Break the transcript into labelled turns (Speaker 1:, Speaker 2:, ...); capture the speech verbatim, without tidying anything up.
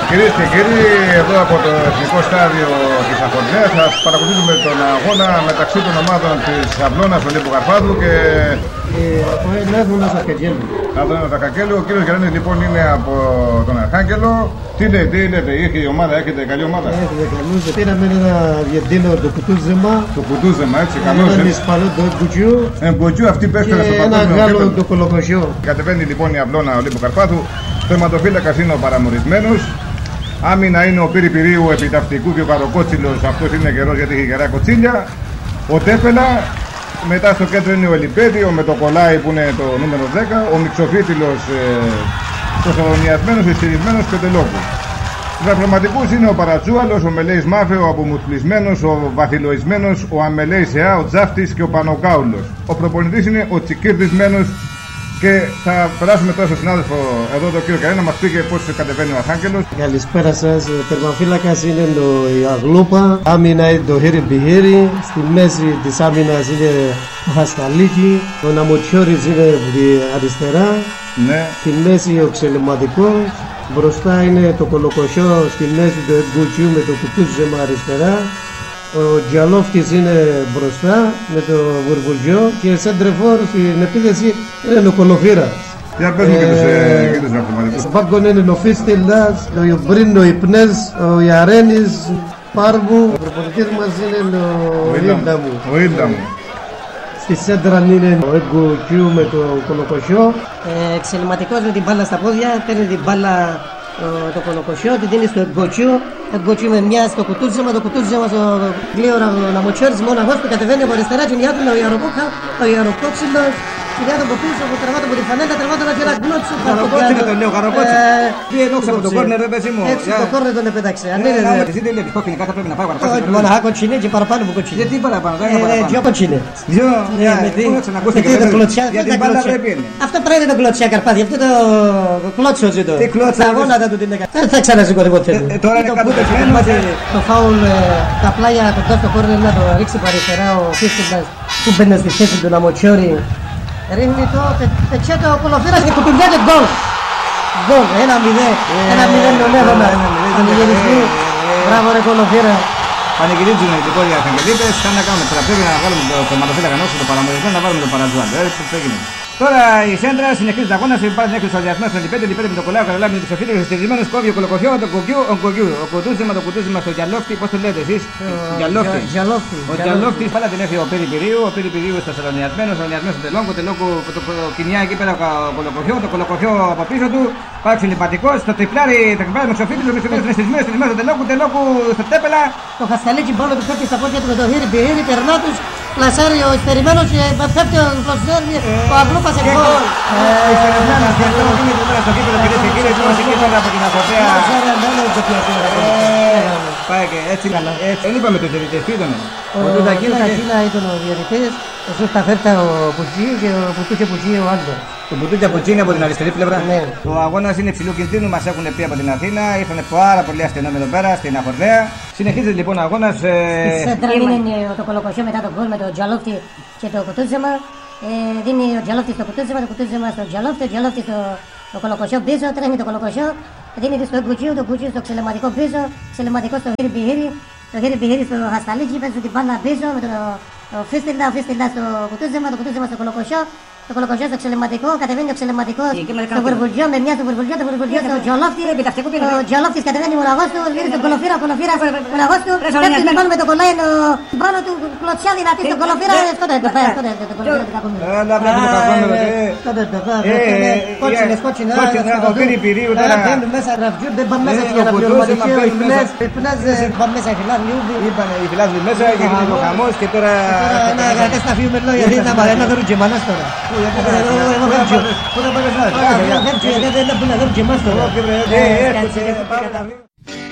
Speaker 1: Κυρίες και κύριοι, εδώ από το Εθνικό Στάδιο της Αχορδαίας θα παρακολουθήσουμε τον αγώνα μεταξύ των ομάδων της Αυλώνας Ολύμπου Καρπάθου και
Speaker 2: από Άδωνας Ακαγγέλου.
Speaker 1: Άδωνας Ακαγγέλου. Ο κύριος Γιάννης λοιπόν είναι από τον Αρχάγγελο. Τι λέτε, τι λέτε, είχε η ομάδα, έχετε καλή ομάδα?
Speaker 2: Έχετε καλούς, πήραμε ένα Αργεντίνο το Κουτούζεμα.
Speaker 1: Το Κουτούζεμα, έτσι, καλώς.
Speaker 2: Έναν Ισπανό το Εμποτζιού.
Speaker 1: Εμποτζιού, αυτή πέφτανε στο
Speaker 2: Και ένα
Speaker 1: παγκόσμιο
Speaker 2: Γάλλο
Speaker 1: κύπελλο.
Speaker 2: το Κολοκοσιό.
Speaker 1: Κατεβαίνει λοιπόν η Αυλώνα Ολύμπου Καρπάθου. Το αιματοφύλακας είναι ο παραμορισμένος. Άμυνα είναι ο Πύρη Πυρίου επιταυτικού και ο Καροκότσιλος, αυτός είναι καιρός γιατί έχει γερά κοτσίλια. Ο Τέφελα, μετά στο κέντρο είναι ο Ελιπέδη, ο Μετοκολάη που είναι το νούμερο δέκα, ο Μιξοφίτιλος ε, προσωρονιασμένος, εισυρισμένος Πεντελόκου. Στους διαπληρωματικούς είναι ο Παρατσούαλος, ο Μελέης Μάφε, ο Απομουθλισμένος, ο Βαθυλοισμένος, ο Αμελέης Εά, ο Τζάφτης και ο Πανοκάουλος. Ο προπονητής είναι ο Τσικίρδισμένος. Και θα περάσουμε τώρα στον συνάδελφο εδώ, τον κύριο Καρέ, να μας πει και πώς κατεβαίνει ο Αρχάγγελος.
Speaker 2: Καλησπέρα σας. Τερμαφύλακας είναι το η Αγλούπα. Άμυνα είναι το Χέρι Μπιχέρι. Στη μέση της άμυνας είναι ο Χασταλίκη. Ο Ναμοτσιόρης είναι τη αριστερά.
Speaker 1: Ναι.
Speaker 2: Στη μέση ο Ξελεματικός. Μπροστά είναι το Κολοκοσιό. Στη μέση το Εμπουτσιού με το Κουτούζεμα αριστερά. Ο Τζαλόφτης είναι μπροστά με το Βουρβουλτζιό και σέντρεφόρ στην επίθεση είναι ο Κολοφύρας.
Speaker 1: Για πες μου και τους διαπληρωματικούς.
Speaker 2: Στο πάγκο είναι ο Φίστιλας, ο Ιουμπρίνο Ιπνές, ο Ιαρένης, Πάρβου. Ο προπονητής μας είναι ο Ίλνταμου.
Speaker 1: Ο Ίλνταμου.
Speaker 2: Στη σέντρα είναι ο Εγκουκιού με το Κολοκοσιό.
Speaker 3: Ε, Εξελιματικός με την μπάλα στα πόδια, παίρνει την μπάλα το Κολοκοσιό, την δίνει στο Εγκοτσιού. Εγκοτσιού με μια στο Κουτούζεμα, το Κουτούζεμα στο γλύωρα ο Ναμοτσιόρης μόναχος που κατεβαίνει από αριστερά και νιάτουν ο Ιαροκόκα, ο Ιαροκόξυλος. Κοιτάτε από πίσω, από τραβάτο από τη φανέλα, τραβάτο και ένα γκλότσο.
Speaker 4: Καροκότσιλο τον λέω, Καροκότσιλο. Τι ενόξε από τον κόρνερ, ρε παιδί μου.
Speaker 3: Έτσι το κόρνερ τον επέταξε.
Speaker 4: Εσύ δεν βλέπεις κόκκινη κάρτα, πρέπει να πάει παραπάνω.
Speaker 3: Μοναχά κοτσινέ και παραπάνω που κοτσινέ.
Speaker 4: Γιατί παραπάνω, δεν είναι παραπάνω.
Speaker 3: Δυο κοτσινέ.
Speaker 4: Δυο,
Speaker 3: αυτό πρέπει να το κλωτσιά Καρπάθι, αυτό το κλώτσο ζητώ.
Speaker 4: Τι κλώτσο.
Speaker 3: Τα γόνατα του την έκανε. Δεν θα ξανασηκωθεί ποτέ.
Speaker 4: Τώρα είναι κάτω
Speaker 3: το φάουλ, τα πλάγια κοντά στο κόρνερ να το ρίξει παριστερά ο Φίστιλας που μπαίνει στη θέση του Ναμοτσιόρη. Ρίχνει το πετσέτο ο Κολοφύρας και κουτουριάται γκολ. Γκολ, ένα μηδέν, ένα μηδέν τον Άδωνα. Πανηγυριστή, μπράβο ρε Κολοφύρα.
Speaker 4: Πανηγυρίζουν οι κόροι Αρχαγγελίτες, θα να κάνουμε τώρα, πρέπει να βγάλουμε το ματοφύλακα νόξο, το παραμορισμένο, να βάλουμε το παρατζουάν. Τώρα η σέντρα συνεχίζει τα αγώνα, υπάρχει έκρηση ο διασμός στον Λιπέντε, Λιπέντε με το κολλάο, καταλάβει με τους οφείλους, στηριγμένος κόβει ο Κολοκοφιό, το κουκιού, ο κουκιού, ο κουτούζεμα, το κουτούζεμα στο Τζαλόφτη, πώς το λέτε εσείς, Τζαλόφτη. Ο Τζαλόφτη, πάλα την έφυγε ο Πύρη Πυρίου, ο Πύρη Πυρίου στο σελονιασμένος, ο σελονιασμένος στο τελόγκο, τελόγκο, το κοινιά εκεί πέρα ο Κολοκοφιό, το Κολοκοφιό από πίσω του, πάει ξυλιπατικός, το τριπλάρι, το τριπλάρι με τους οφείλους, με τους οφείλους, στρισμένος, στρισμένος, το τελόγκο, τελόγκο στο τέπελα.
Speaker 3: Το Χασταλίκι πάνω του πέφτει στα πόδια του με το Χίρι Πυρίλι, περνά τους, πλασάρει ο Ιστερημένος και πέφτει ο Φλωσιόρη, ο Αγλούπας σε γκολ.
Speaker 4: Ιστερημένος, και αυτό είναι τώρα στο κύπελο κυρίες και κύριοι, τώρα συγκεκριμένα από την Αχορδαία. Πάει και έτσι, δεν είπαμε τους διαιτητές, τι ήταν.
Speaker 3: Ο Τουντακίνα ήταν ο διαιτητής, ο Σουσταφέρτα ο Πουτσί και ο Πουτούκια Πουτσί ο Άλμπερ.
Speaker 4: Το Πουτούκια Πουτσί είναι από την αριστερή πλευρά.
Speaker 3: Ναι.
Speaker 4: Ο αγώνας είναι υψηλού κινδύνου, μας έχουν πει από την Αθήνα, ήρθαν πάρα πολύ ασθενών εδώ πέρα στην Αχορδαία. Συνεχίζεται λοιπόν ο αγώνας.
Speaker 5: Στη σέντρα είναι το Κολοκοσιό μετά το γκολ με το Τζαλόφτη και το Κουτούζεμα. Ε, δίνει ο Τζαλόφτη στο Κουτούζεμα, το Κουτούζεμα στο Τζαλόφτη, ο Τζαλόφτη στο το Κολοκοσιό πίσω, τρέχει το Κολοκοσιό. Δίνει στο Εγκουτσίου, το Κουτσίου στο Ξελεματικό πίσω, Ξελεματικό στο Χίρι Μπιχέρι, το Χίρι Μπιχέρι στο Χασταλίκι, παίζει την μπάλα πίσω με το Φίστιλα, ο Φίστιλα στο Κουτούζεμα, το Κουτούζεμα στο Κολοκοσιό. Το Κολοκοσιό στο Ξελεματικό, κατεβαίνει ο Ξελεματικός στο Βουρβουλτζιό, με μια στο Βουρβουλτζιό, το Βουρβουλτζιό στο Τζαλόφτη. Ο Τζαλόφτης κατεβαίνει μοναχός του, δίνει τον Κολοφύρα, ο Κολοφύρας μοναχός του. Πέφτει πάνω με το κολλάι πάνω του, κλωτσιά δυνατή στον Κολοφύρα, σκότωνε το φέρα, σκότωνε το Κολοφύρα του κακούμενου.
Speaker 4: Έλα, πρέπει να κακούμενο.
Speaker 3: Σκότωνε το φέρα, κότσινες, κότσινα.
Speaker 4: Ο Πύρη Πυρίου τώρα.
Speaker 3: Μπαίνουν μέσα, ραφτζούν, δεν πάνε μέσα για να πληρωματική, ο Ιπνές, Ιπνές πάνε μέσα, οι φιλάδοι ούβοι.
Speaker 4: Είπανε οι φιλάδοι μέσα, έγινε ο χαμός και τώρα...
Speaker 3: Τώρα να σταφιούμε λόγια, γιατί να δωρούν και μανάς τώρα. Πού θα πάμε εσάς. Δεν να πούνε, δεν και εμάς τώρα.